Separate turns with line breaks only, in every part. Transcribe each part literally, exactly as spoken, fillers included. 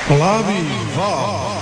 Plavi val.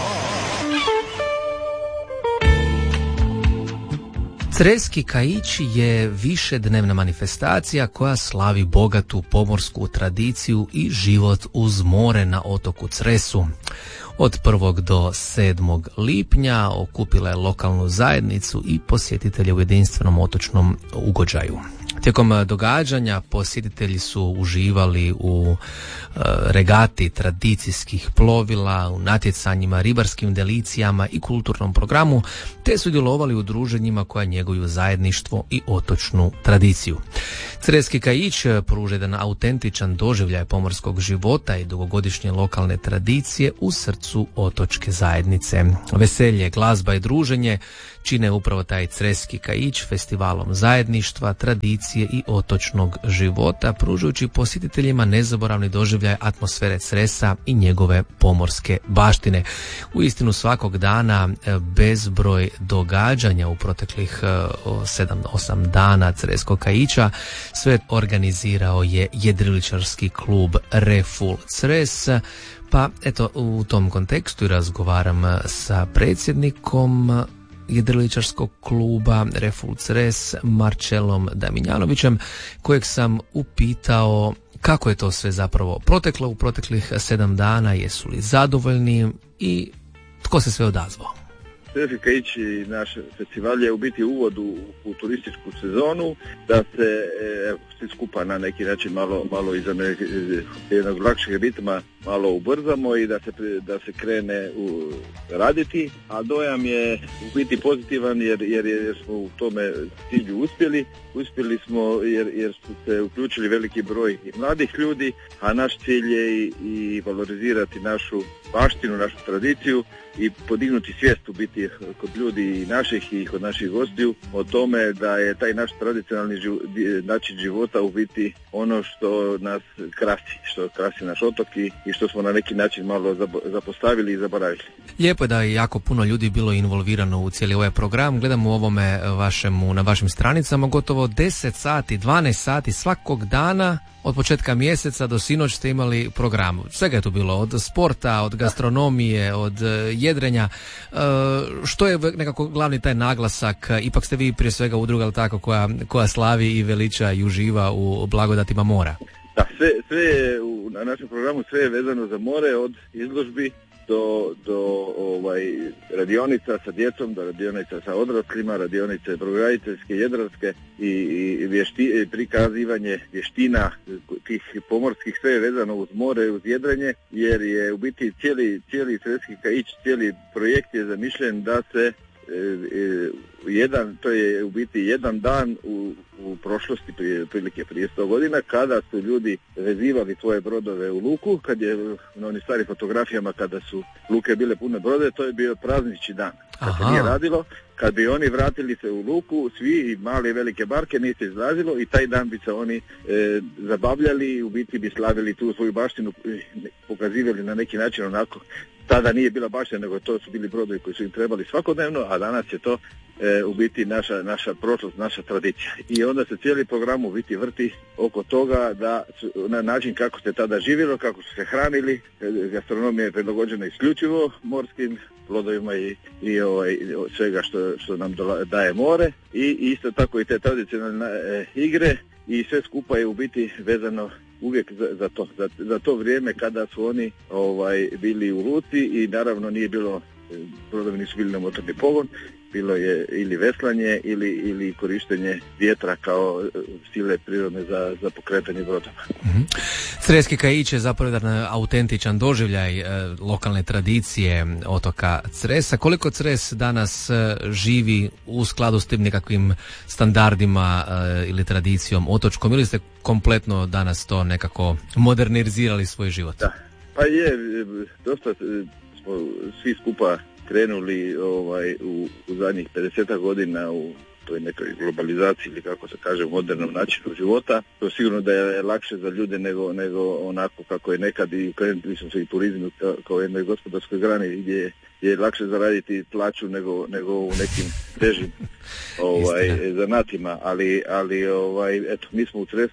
Creski kaić je višednevna manifestacija koja slavi bogatu pomorsku tradiciju i život uz more na otoku Cresu. Od prvog do sedmog lipnja okupila je lokalnu zajednicu i posjetitelje u jedinstvenom otočnom ugođaju. Tijekom događanja posjetitelji su uživali u e, regati tradicijskih plovila, u natjecanjima, ribarskim delicijama i kulturnom programu, te sudjelovali u druženjima koja njeguju zajedništvo i otočnu tradiciju. Creski kaić pruža jedan autentičan doživljaj pomorskog života i dugogodišnje lokalne tradicije u srcu otočke zajednice. Veselje, glazba i druženje čine upravo taj Creski kaić festivalom zajedništva, tradicije i otočnog života, pružujući posjetiteljima nezaboravni doživljaj atmosfere Cresa i njegove pomorske baštine. Uistinu svakog dana bezbroj događanja u proteklih sedam osam dana Creskog kaića sve organizirao je jedriličarski klub Refull Cres. Pa eto, u tom kontekstu razgovaram sa predsjednikom jedriličarskog kluba Refull Cres, Marcelom Damjanovićem, kojeg sam upitao kako je to sve zapravo proteklo u proteklih sedam dana, jesu li zadovoljni i tko se sve odazvao.
Creski kaić i naš festival je u biti uvod u, u turističku sezonu, da se evo, svi skupa na neki način malo, malo iza jednog lakšeg ritma malo ubrzamo i da se, da se krene u, raditi, a dojam je u biti pozitivan jer, jer, jer smo u tome cilju uspjeli. Uspjeli smo jer, jer su se uključili veliki broj i mladih ljudi, a naš cilj je i, i valorizirati našu baštinu, našu tradiciju i podignuti svijest u biti kod ljudi i naših i kod naših gostiju o tome da je taj naš tradicionalni živ, način života u biti ono što nas krasi, što krasi naš otok i, i što smo na neki način malo zapostavili i zaboravili.
Lijepo je da je jako puno ljudi bilo involvirano u cijeli ovaj program. Gledamo u ovome vašemu, na vašim stranicama gotovo deset sati, dvanaest sati svakog dana. Od početka mjeseca do sinoć ste imali program. Svega je tu bilo, od sporta, od gastronomije, od jedrenja. E, što je nekako glavni taj naglasak? Ipak ste vi prije svega udruga, ali tako, koja, koja slavi i veliča i uživa u blagodatima mora.
Da, sve, sve je u, na našem programu sve je vezano za more, od izložbi do, do ovaj, radionica sa djecom, do radionica sa odraslima, radionice brodograditeljske, jedrarske i, i vješti, prikazivanje vještina tih pomorskih, sve je vezano uz more, uz jedrenje, jer je u biti cijeli, cijeli Creski kaić, cijeli projekt je zamišljen da se e, e, jedan, to je u biti jedan dan u, u prošlosti, prije, prilike prije sto godina, kada su ljudi vezivali svoje brodove u luku, kad je na onim starim fotografijama kada su luke bile pune brode, to je bio praznični dan. Kad se nije radilo, kad bi oni vratili se u luku, svi male i velike barke, nije se izlazilo i taj dan bi se oni e, zabavljali i u biti bi slavili tu svoju baštinu, pokazivali na neki način onako. Tada nije bila baština, nego to su bili brodovi koji su im trebali svakodnevno, a danas je to e, u biti naša, naša prošlost, naša tradicija. I onda se cijeli program u biti vrti oko toga da su, na način kako se tada živjelo, kako su se hranili, e, gastronomija je prilagođena isključivo morskim plodovima i, i ovaj, svega što, što nam dola, daje more i isto tako i te tradicionalne e, igre i sve skupa je u biti vezano uvijek za, za to, za, za to vrijeme kada su oni ovaj, bili u luci i naravno nije bilo, brodovi nisu bili na motorni pogon, bilo je ili veslanje ili, ili korištenje vjetra kao sile prirodne za, za pokretanje brodova.
Mm-hmm. Creski kaić je zapravo jedan autentičan doživljaj e, lokalne tradicije otoka Cresa. Koliko Cres danas e, živi u skladu s tim nekakvim standardima e, ili tradicijom otočkom, ili ste kompletno danas to nekako modernizirali svoj život?
Da, pa je, dosta smo svi skupa krenuli ovaj, u, u zadnjih pedeset godina u toj nekoj globalizaciji ili kako se kaže modernom načinu života. To sigurno da je lakše za ljude nego, nego onako kako je nekad i krenuli smo se i turizmu kao, kao jednoj gospodarskoj grani gdje je lakše zaraditi plaću nego, nego u nekim težim ovaj, zanatima, ali, ali ovaj, eto, mi smo u Cresu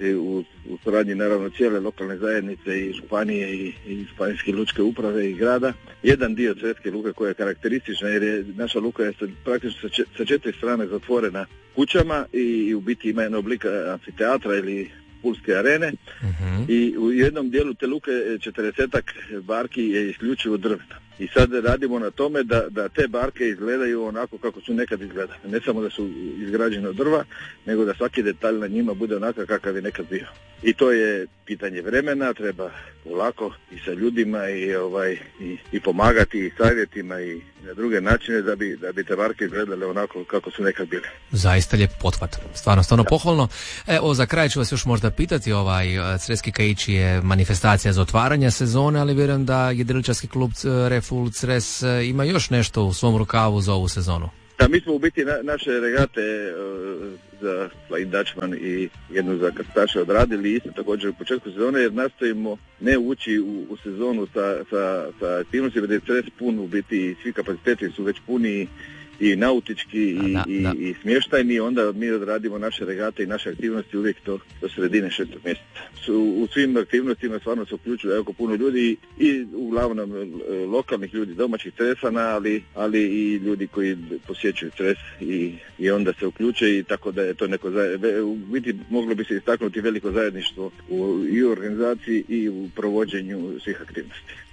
i u, u suradnji naravno cijele lokalne zajednice i županije i, i županijske lučke uprave i grada. Jedan dio Creske luke koja je karakteristična jer je naša luka je praktično sa, če, sa četiri strane zatvorena kućama i, i u biti ima jedan oblik amfiteatra ili pulske arene uh-huh. i u jednom dijelu te luke četrdesetak barki je isključivo drvena. I sad radimo na tome da, da te barke izgledaju onako kako su nekad izgledale. Ne samo da su izgrađene od drva, nego da svaki detalj na njima bude onakav kakav je nekad bio. I to je pitanje vremena, treba polako i sa ljudima i, ovaj, i, i pomagati i savjetima i na druge načine da bi, da bi te barke izgledale onako kako su nekad bile.
Zaista lijep pothvat. Stvarno, stvarno pohvalno. Evo, za kraj ću vas još možda pitati, ovaj Creski kaići je manifestacija za otvaranje sezone, ali vjerujem da jedriličarski klub Reful Cres ima još nešto u svom rukavu za ovu sezonu.
Da, mi smo u biti na, naše regate uh, za Flying Dutchman i jednu za krstaše odradili isto također u početku sezone jer nastojimo ne ući u, u sezonu sa, sa, sa aktivnostima da je Cres pun, u biti svi kapaciteti su već puni i nautički i, da, i, da. i smještajni, onda mi odradimo naše regate i naše aktivnosti uvijek do, do sredine šestog mjeseca. U, u svim aktivnostima stvarno se uključuju jako puno ljudi i uglavnom lokalnih ljudi, domaćih Cresana, ali, ali i ljudi koji posjećuju Cres i, i onda se uključe i tako da je to neko zajedništvo. U biti moglo bi se istaknuti veliko zajedništvo u, i u organizaciji i u provođenju svih aktivnosti.